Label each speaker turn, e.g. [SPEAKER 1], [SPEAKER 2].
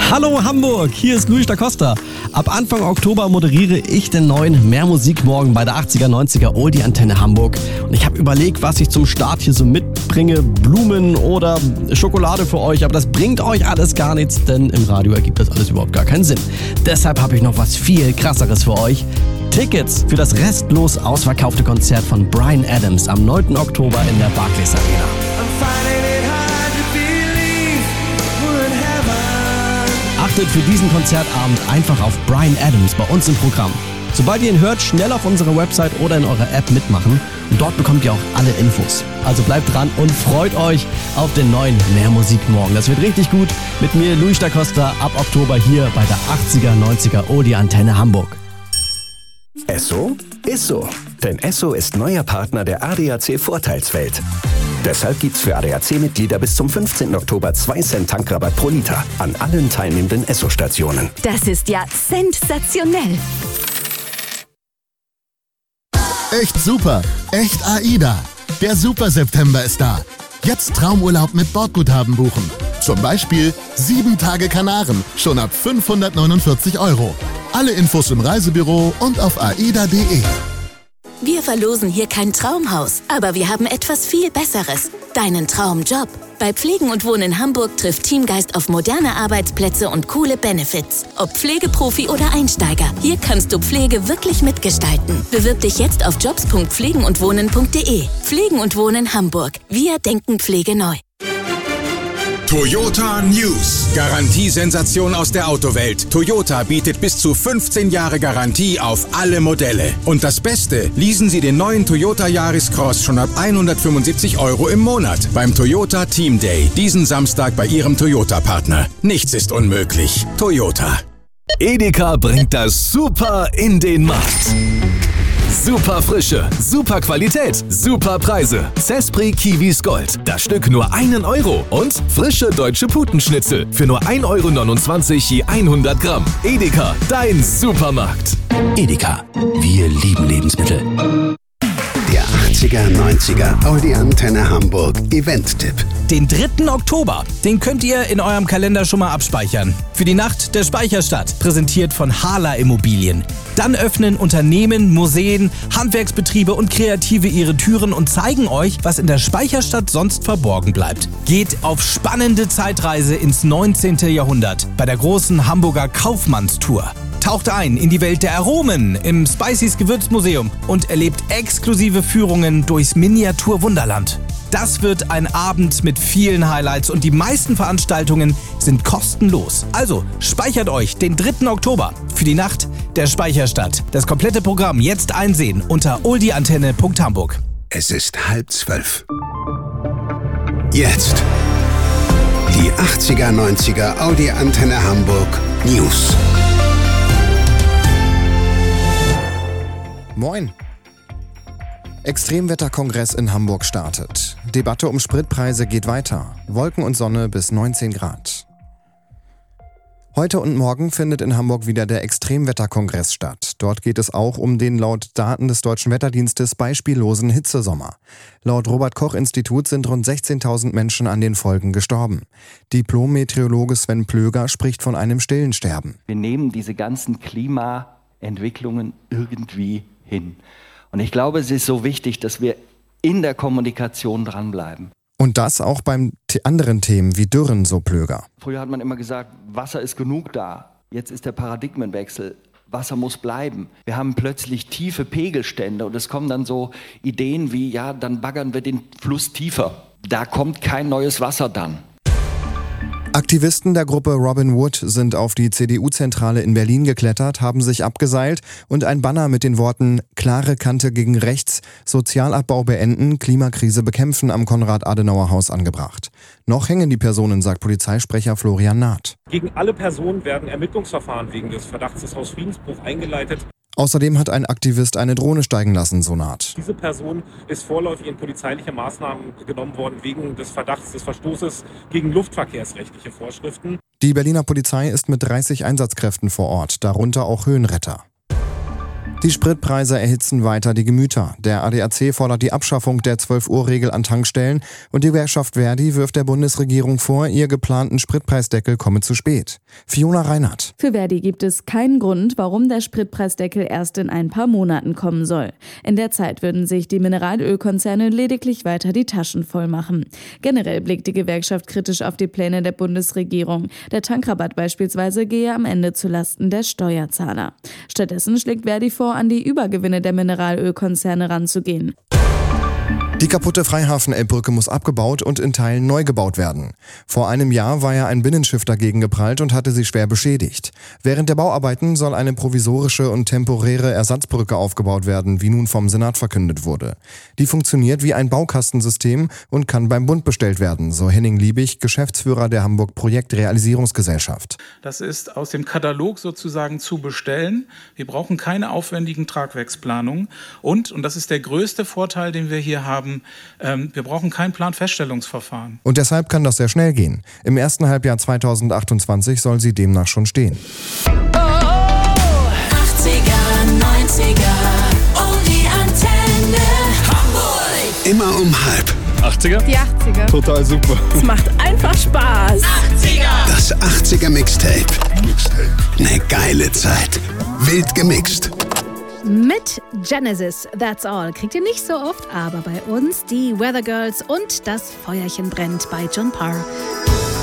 [SPEAKER 1] Hallo Hamburg, hier ist Luis da Costa. Ab Anfang Oktober moderiere ich den neuen Mehr Musik morgen bei der 80er, 90er Oldie Antenne Hamburg. Und ich habe überlegt, was ich zum Start hier so mitbringe. Blumen oder Schokolade für euch. Aber das bringt euch alles gar nichts, denn im Radio ergibt das alles überhaupt gar keinen Sinn. Deshalb habe ich noch was viel krasseres für euch. Tickets für das restlos ausverkaufte Konzert von Bryan Adams am 9. Oktober in der Barclays Arena. Achtet für diesen Konzertabend einfach auf Bryan Adams bei uns im Programm. Sobald ihr ihn hört, schnell auf unserer Website oder in eurer App mitmachen. Und dort bekommt ihr auch alle Infos. Also bleibt dran und freut euch auf den neuen Mehr Musik morgen. Das wird richtig gut. Mit mir, Luis da Costa, ab Oktober hier bei der 80er, 90er Oldie Antenne Hamburg.
[SPEAKER 2] Esso ist so. Denn Esso ist neuer Partner der ADAC Vorteilswelt. Deshalb gibt's für ADAC-Mitglieder bis zum 15. Oktober 2 Cent Tankrabatt pro Liter an allen teilnehmenden Esso-Stationen.
[SPEAKER 3] Das ist ja sensationell.
[SPEAKER 4] Echt super, echt AIDA. Der Super September ist da. Jetzt Traumurlaub mit Bordguthaben buchen. Zum Beispiel 7 Tage Kanaren, schon ab 549 €. Alle Infos im Reisebüro und auf aida.de.
[SPEAKER 3] Wir verlosen hier kein Traumhaus, aber wir haben etwas viel Besseres. Deinen Traumjob. Bei Pflegen und Wohnen in Hamburg trifft Teamgeist auf moderne Arbeitsplätze und coole Benefits. Ob Pflegeprofi oder Einsteiger, hier kannst du Pflege wirklich mitgestalten. Bewirb dich jetzt auf jobs.pflegenundwohnen.de. Pflegen und Wohnen Hamburg. Wir denken Pflege neu.
[SPEAKER 5] Toyota News. Garantiesensation aus der Autowelt. Toyota bietet bis zu 15 Jahre Garantie auf alle Modelle. Und das Beste, leasen Sie den neuen Toyota Yaris Cross schon ab 175 € im Monat beim Toyota Team Day. Diesen Samstag bei Ihrem Toyota-Partner. Nichts ist unmöglich. Toyota.
[SPEAKER 6] Edeka bringt das Super in den Markt. Super Frische, super Qualität, super Preise. Zespri Kiwis Gold. Das Stück nur 1 €. Und frische deutsche Putenschnitzel für nur 1,29 € je 100 Gramm. Edeka, dein Supermarkt.
[SPEAKER 7] Edeka, wir lieben Lebensmittel. Der 80er, 90er Oldie Antenne Hamburg Event-Tipp.
[SPEAKER 8] Den 3. Oktober, den könnt ihr in eurem Kalender schon mal abspeichern. Für die Nacht der Speicherstadt, präsentiert von Hala Immobilien. Dann öffnen Unternehmen, Museen, Handwerksbetriebe und Kreative ihre Türen und zeigen euch, was in der Speicherstadt sonst verborgen bleibt. Geht auf spannende Zeitreise ins 19. Jahrhundert bei der großen Hamburger Kaufmannstour. Taucht ein in die Welt der Aromen im Spiceys Gewürzmuseum und erlebt exklusive Führungen durchs Miniatur-Wunderland. Das wird ein Abend mit vielen Highlights und die meisten Veranstaltungen sind kostenlos. Also speichert euch den 3. Oktober für die Nacht der Speicherstadt. Das komplette Programm jetzt einsehen unter oldieantenne.hamburg.
[SPEAKER 7] Es ist 11:30. Jetzt die 80er, 90er Oldie Antenne Hamburg News.
[SPEAKER 9] Moin. Extremwetterkongress in Hamburg startet. Debatte um Spritpreise geht weiter. Wolken und Sonne bis 19 Grad. Heute und morgen findet in Hamburg wieder der Extremwetterkongress statt. Dort geht es auch um den laut Daten des Deutschen Wetterdienstes beispiellosen Hitzesommer. Laut Robert-Koch-Institut sind rund 16.000 Menschen an den Folgen gestorben. Diplom-Meteorologe Sven Plöger spricht von einem stillen Sterben.
[SPEAKER 10] Wir nehmen diese ganzen Klimaentwicklungen irgendwie hin. Und ich glaube, es ist so wichtig, dass wir in der Kommunikation dranbleiben.
[SPEAKER 9] Und das auch bei anderen Themen wie Dürren, so Plöger.
[SPEAKER 10] Früher hat man immer gesagt, Wasser ist genug da. Jetzt ist der Paradigmenwechsel. Wasser muss bleiben. Wir haben plötzlich tiefe Pegelstände und es kommen dann so Ideen wie, ja, dann baggern wir den Fluss tiefer. Da kommt kein neues Wasser dann.
[SPEAKER 9] Aktivisten der Gruppe Robin Wood sind auf die CDU-Zentrale in Berlin geklettert, haben sich abgeseilt und ein Banner mit den Worten „Klare Kante gegen rechts, Sozialabbau beenden, Klimakrise bekämpfen" am Konrad-Adenauer-Haus angebracht. Noch hängen die Personen, sagt Polizeisprecher Florian Naht.
[SPEAKER 11] Gegen alle Personen werden Ermittlungsverfahren wegen des Verdachts des Hausfriedensbruchs eingeleitet.
[SPEAKER 9] Außerdem hat ein Aktivist eine Drohne steigen lassen, so Naht.
[SPEAKER 11] Diese Person ist vorläufig in polizeiliche Maßnahmen genommen worden wegen des Verdachts des Verstoßes gegen luftverkehrsrechtliche Vorschriften.
[SPEAKER 9] Die Berliner Polizei ist mit 30 Einsatzkräften vor Ort, darunter auch Höhenretter. Die Spritpreise erhitzen weiter die Gemüter. Der ADAC fordert die Abschaffung der 12-Uhr-Regel an Tankstellen und die Gewerkschaft Verdi wirft der Bundesregierung vor, ihr geplanten Spritpreisdeckel komme zu spät. Fiona Reinhardt.
[SPEAKER 12] Für Verdi gibt es keinen Grund, warum der Spritpreisdeckel erst in ein paar Monaten kommen soll. In der Zeit würden sich die Mineralölkonzerne lediglich weiter die Taschen voll machen. Generell blickt die Gewerkschaft kritisch auf die Pläne der Bundesregierung. Der Tankrabatt beispielsweise gehe am Ende zulasten der Steuerzahler. Stattdessen schlägt Verdi vor, an die Übergewinne der Mineralölkonzerne ranzugehen.
[SPEAKER 9] Die kaputte Freihafen-Elbbrücke muss abgebaut und in Teilen neu gebaut werden. Vor einem Jahr war ja ein Binnenschiff dagegen geprallt und hatte sie schwer beschädigt. Während der Bauarbeiten soll eine provisorische und temporäre Ersatzbrücke aufgebaut werden, wie nun vom Senat verkündet wurde. Die funktioniert wie ein Baukastensystem und kann beim Bund bestellt werden, so Henning Liebig, Geschäftsführer der Hamburg Projektrealisierungsgesellschaft.
[SPEAKER 13] Das ist aus dem Katalog sozusagen zu bestellen. Wir brauchen keine aufwendigen Tragwerksplanungen und das ist der größte Vorteil, den wir hier haben, wir brauchen kein Planfeststellungsverfahren.
[SPEAKER 9] Und deshalb kann das sehr schnell gehen. Im ersten Halbjahr 2028 soll sie demnach schon stehen.
[SPEAKER 3] 80er, 90er, oh die Antenne Hamburg.
[SPEAKER 7] Immer um 7:30.
[SPEAKER 14] 80er?
[SPEAKER 15] Die 80er.
[SPEAKER 14] Total super.
[SPEAKER 15] Es macht einfach Spaß.
[SPEAKER 3] 80er.
[SPEAKER 7] Das 80er Mixtape. Eine geile Zeit. Wild gemixt.
[SPEAKER 16] Mit Genesis, That's All. Kriegt ihr nicht so oft, aber bei uns die Weather Girls und das Feuerchen brennt bei John Parr.